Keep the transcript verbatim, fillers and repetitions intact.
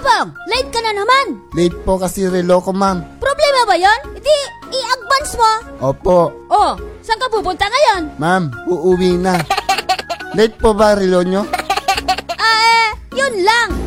Bobong, late ka na naman. Late po kasi relo ko, ma'am. Problema ba yon? Hindi, i-advance mo. Opo. Oh, saan ka pupunta ngayon? Ma'am, uuwi na. Late po ba relo nyo? Ah, eh, yun lang.